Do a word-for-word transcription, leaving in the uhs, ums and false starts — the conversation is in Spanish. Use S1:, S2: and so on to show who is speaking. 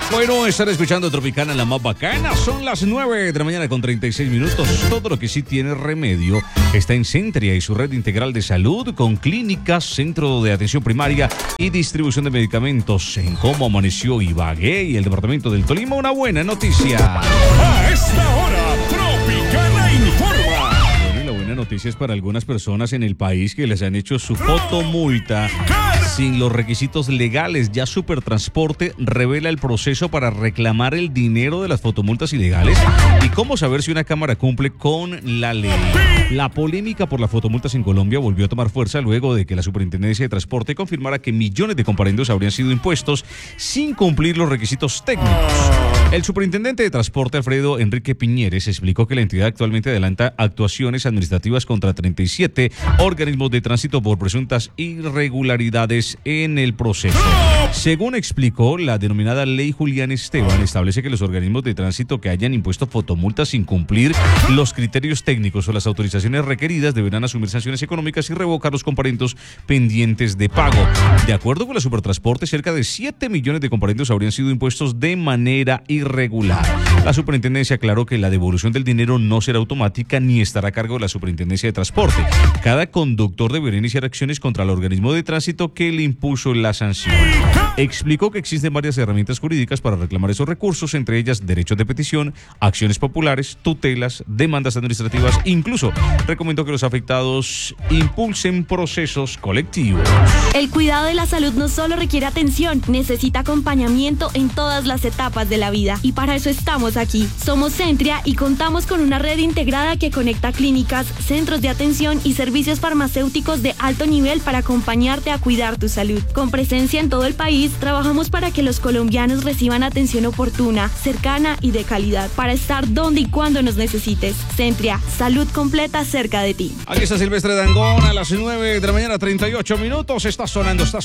S1: Bueno, estar escuchando Tropicana, la más bacana. Son las nueve de la mañana con treinta y seis minutos. Todo lo que sí tiene remedio está en Centria y su red integral de salud con clínicas, centro de atención primaria y distribución de medicamentos. En cómo amaneció Ibagué y el departamento del Tolima, una buena noticia.
S2: A esta hora, Tropicana informa.
S1: Bueno, y la buena noticia es para algunas personas en el país que les han hecho su fotomulta sin los requisitos legales. Ya Supertransporte revela el proceso para reclamar el dinero de las fotomultas ilegales y cómo saber si una cámara cumple con la ley. La polémica por las fotomultas en Colombia volvió a tomar fuerza luego de que la Superintendencia de Transporte confirmara que millones de comparendos habrían sido impuestos sin cumplir los requisitos técnicos. El superintendente de Transporte, Alfredo Enrique Piñeres, explicó que la entidad actualmente adelanta actuaciones administrativas contra treinta y siete organismos de tránsito por presuntas irregularidades en el proceso. Según explicó, la denominada Ley Julián Esteban establece que los organismos de tránsito que hayan impuesto fotomultas sin cumplir los criterios técnicos o las autorizaciones requeridas deberán asumir sanciones económicas y revocar los comparendos pendientes de pago. De acuerdo con la Supertransporte, cerca de siete millones de comparendos habrían sido impuestos de manera irregular. La superintendencia aclaró que la devolución del dinero no será automática ni estará a cargo de la Superintendencia de Transporte. Cada conductor deberá iniciar acciones contra el organismo de tránsito que le impuso la sanción. Explicó que existen varias herramientas jurídicas para reclamar esos recursos, entre ellas derechos de petición, acciones populares, tutelas, demandas administrativas. Incluso recomendó que los afectados impulsen procesos colectivos.
S3: El cuidado de la salud no solo requiere atención, necesita acompañamiento en todas las etapas de la vida. Y para eso estamos aquí. Somos Centria y contamos con una red integrada que conecta clínicas, centros de atención y servicios farmacéuticos de alto nivel para acompañarte a cuidar tu salud. Con presencia en todo el país, trabajamos para que los colombianos reciban atención oportuna, cercana y de calidad, para estar donde y cuando nos necesites. Centria, salud completa cerca de ti.
S1: Aquí está Silvestre Dangond a las nueve de la mañana, treinta y ocho minutos. Está sonando, está